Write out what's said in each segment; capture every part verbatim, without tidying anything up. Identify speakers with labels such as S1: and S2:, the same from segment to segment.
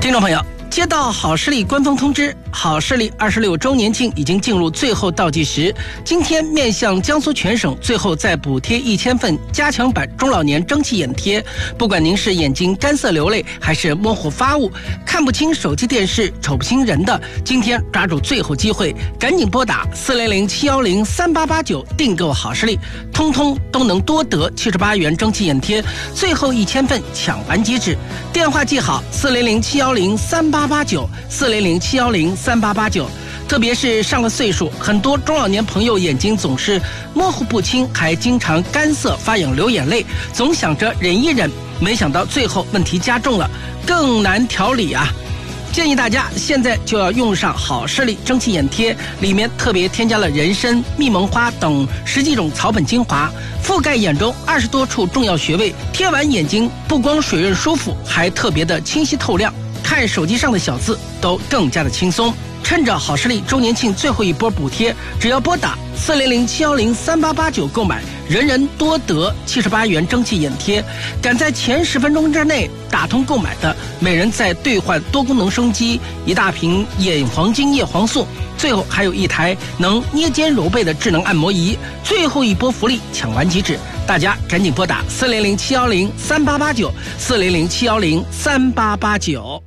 S1: 听众朋友，接到好视力官方通知，好视力二十六周年庆已经进入最后倒计时。今天面向江苏全省，最后再补贴一千份加强版中老年蒸汽眼贴。不管您是眼睛干涩流泪，还是模糊发物，看不清手机电视，瞅不清人的，今天抓住最后机会，赶紧拨打四零零七幺零三八八九订购好视力，通通都能多得七十八元蒸汽眼贴，最后一千份抢完即止。电话记好：四零零七幺零三八八九，四零零七幺零三八八九。特别是上了岁数，很多中老年朋友眼睛总是模糊不清，还经常干涩发痒流眼泪，总想着忍一忍，没想到最后问题加重了，更难调理啊。建议大家现在就要用上好视力蒸汽眼贴，里面特别添加了人参、蜜蒙花等十几种草本精华，覆盖眼中二十多处重要穴位，贴完眼睛不光水润舒服，还特别的清晰透亮，看手机上的小字都更加的轻松。趁着好视力周年庆最后一波补贴，只要拨打四零零七幺零三八八九购买，人人多得七十八元蒸汽眼贴。赶在前十分钟之内打通购买的，每人再兑换多功能升级一大瓶眼黄金叶黄素，最后还有一台能捏肩揉背的智能按摩仪。最后一波福利抢完即止，大家赶紧拨打四零零七幺零三八八九，四零零七幺零三八八九。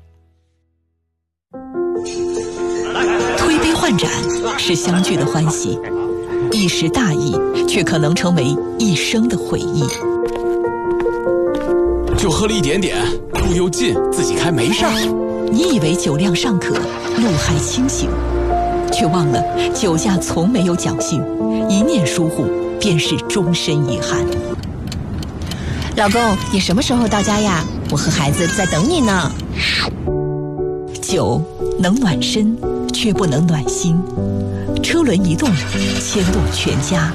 S2: 推杯换盏是相聚的欢喜，一时大意却可能成为一生的回忆。
S3: 就喝了一点点，路又近，自己开没事儿。
S2: 你以为酒量尚可，路还清醒，却忘了酒驾从没有侥幸，一念疏忽便是终身遗憾。
S4: 老公，你什么时候到家呀？我和孩子在等你呢。
S2: 酒能暖身，却不能暖心。车轮一动，牵动全家。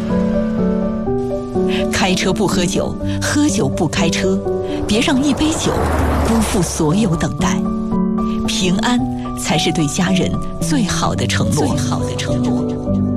S2: 开车不喝酒，喝酒不开车，别让一杯酒辜负所有等待。平安才是对家人最好的承诺。最好的承诺。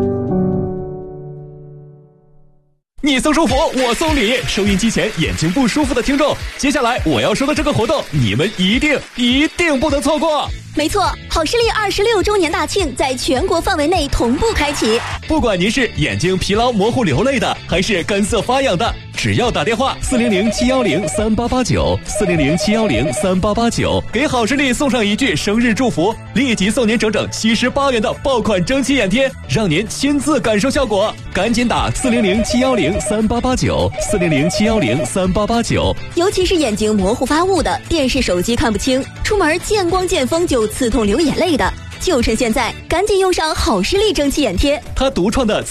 S3: 你送舒服，我送礼。收音机前眼睛不舒服的听众，接下来我要说的这个活动，你们一定一定不能错过。
S5: 没错，好视力二十六周年大庆在全国范围内同步开启。
S3: 不管您是眼睛疲劳模糊流泪的，还是干涩发痒的，只要打电话四零零七幺零三八八九，四零零七幺零三八八九，给好视力送上一句生日祝福，立即送您整整七十八元的爆款蒸汽眼贴，让您亲自感受效果。赶紧打四零零七幺零三八八九，四零零七幺零三八八九。
S5: 尤其是眼睛模糊发雾的，电视手机看不清，出门见光见风就刺痛流眼泪的，就趁现在，赶紧用上好视力蒸汽眼贴。
S3: 它独创的